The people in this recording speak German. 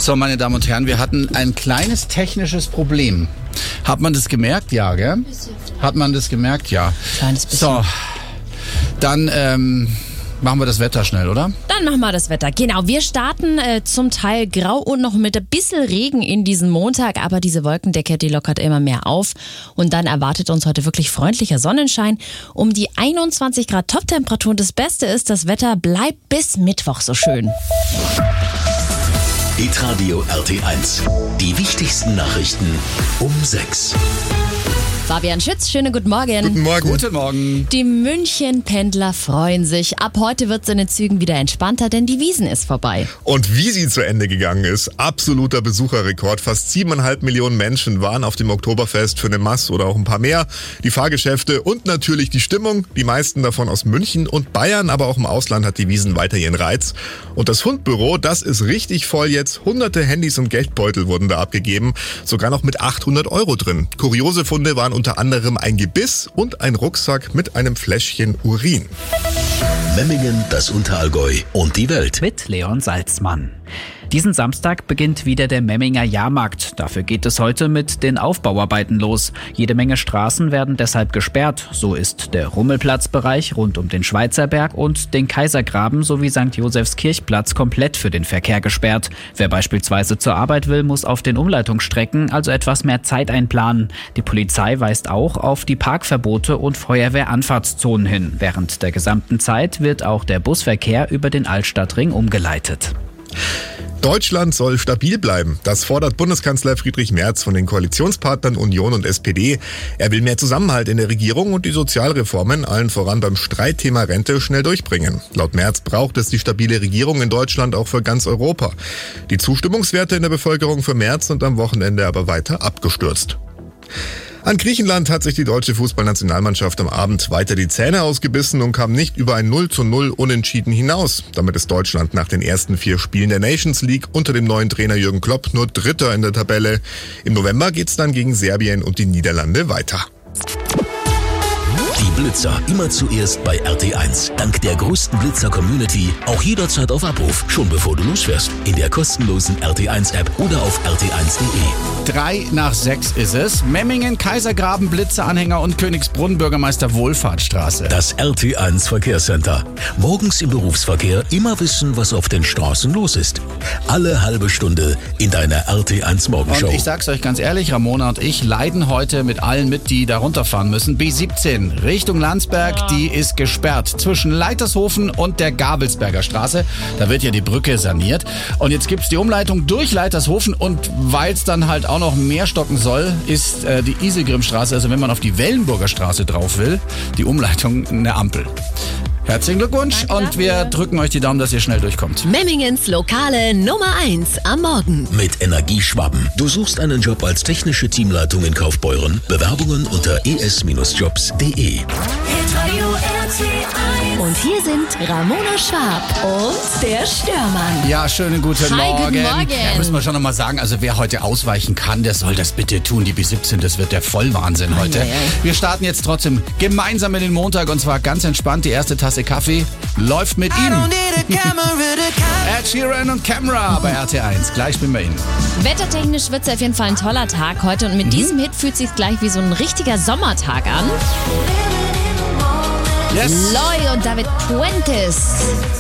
So, meine Damen und Herren, wir hatten ein kleines technisches Problem. Hat man das gemerkt? Ja, gell? Hat man das gemerkt? Ja. Kleines bisschen. So, dann machen wir das Wetter schnell, oder? Dann machen wir das Wetter. Genau, wir starten zum Teil grau und noch mit ein bisschen Regen in diesen Montag, aber diese Wolkendecke, die lockert immer mehr auf. Und dann erwartet uns heute wirklich freundlicher Sonnenschein. Um die 21 Grad Toptemperaturen. Das Beste ist, das Wetter bleibt bis Mittwoch so schön. Hitradio RT1. Die wichtigsten Nachrichten um 6. Fabian Schütz, schönen guten Morgen. Guten Morgen. Guten Morgen. Die München-Pendler freuen sich. Ab heute wird es in den Zügen wieder entspannter, denn die Wiesn ist vorbei. Und wie sie zu Ende gegangen ist, absoluter Besucherrekord. Fast 7,5 Millionen Menschen waren auf dem Oktoberfest für eine Masse oder auch ein paar mehr. Die Fahrgeschäfte und natürlich die Stimmung. Die meisten davon aus München und Bayern, aber auch im Ausland hat die Wiesn weiter ihren Reiz. Und das Fundbüro, das ist richtig voll jetzt. Hunderte Handys und Geldbeutel wurden da abgegeben. Sogar noch mit 800 € drin. Kuriose Funde waren unter anderem ein Gebiss und ein Rucksack mit einem Fläschchen Urin. Memmingen, das Unterallgäu und die Welt. Mit Leon Salzmann. Diesen Samstag beginnt wieder der Memminger Jahrmarkt. Dafür geht es heute mit den Aufbauarbeiten los. Jede Menge Straßen werden deshalb gesperrt. So ist der Rummelplatzbereich rund um den Schweizerberg und den Kaisergraben sowie St. Josephs Kirchplatz komplett für den Verkehr gesperrt. Wer beispielsweise zur Arbeit will, muss auf den Umleitungsstrecken also etwas mehr Zeit einplanen. Die Polizei weist auch auf die Parkverbote und Feuerwehranfahrtszonen hin. Während der gesamten Zeit wird auch der Busverkehr über den Altstadtring umgeleitet. Deutschland soll stabil bleiben. Das fordert Bundeskanzler Friedrich Merz von den Koalitionspartnern Union und SPD. Er will mehr Zusammenhalt in der Regierung und die Sozialreformen, allen voran beim Streitthema Rente, schnell durchbringen. Laut Merz braucht es die stabile Regierung in Deutschland auch für ganz Europa. Die Zustimmungswerte in der Bevölkerung für Merz sind am Wochenende aber weiter abgestürzt. An Griechenland hat sich die deutsche Fußballnationalmannschaft am Abend weiter die Zähne ausgebissen und kam nicht über ein 0:0 Unentschieden hinaus. Damit ist Deutschland nach den ersten 4 Spielen der Nations League unter dem neuen Trainer Jürgen Klopp nur Dritter in der Tabelle. Im November geht's dann gegen Serbien und die Niederlande weiter. Die Blitzer immer zuerst bei RT1. Dank der größten Blitzer-Community auch jederzeit auf Abruf. Schon bevor du losfährst. In der kostenlosen RT1-App oder auf rt1.de. 5:55 ist es. Memmingen, Kaisergraben, Blitzeranhänger und Königsbrunn, Bürgermeister Wohlfahrtsstraße. Das RT1 Verkehrscenter. Morgens im Berufsverkehr immer wissen, was auf den Straßen los ist. Alle halbe Stunde in deiner RT1 Morgenshow. Und ich sag's euch ganz ehrlich, Ramona und ich leiden heute mit allen mit, die da runterfahren müssen. B17 Richtung Landsberg, die ist gesperrt zwischen Leitershofen und der Gabelsberger Straße. Da wird ja die Brücke saniert. Und jetzt gibt's die Umleitung durch Leitershofen und weil's dann halt auch noch mehr stocken soll, ist die Iselgrimstraße, also wenn man auf die Wellenburger Straße drauf will, die Umleitung eine Ampel. Herzlichen Glückwunsch. Danke und wir dafür. drücken euch die Daumen, dass ihr schnell durchkommt. Memmingens Lokale Nummer 1 am Morgen. Mit Energieschwaben. Du suchst einen Job als technische Teamleitung in Kaufbeuren? Bewerbungen unter es-jobs.de. Und hier sind Ramona Schwab und der Störmann. Ja, schönen guten Hi, Morgen. guten Morgen. Ja, müssen wir schon nochmal sagen, also wer heute ausweichen kann, der soll das bitte tun. Die B17, das wird der Vollwahnsinn heute. ei, ei. Wir starten jetzt trotzdem gemeinsam in den Montag und zwar ganz entspannt. Die erste Tasse Kaffee läuft mit ihm. Ed Sheeran und Camera bei RT1. Gleich spielen wir ihn. Wettertechnisch wird es auf jeden Fall ein toller Tag heute und mit diesem Hit fühlt es sich gleich wie so ein richtiger Sommertag an. Yes. Loy und David Puentes.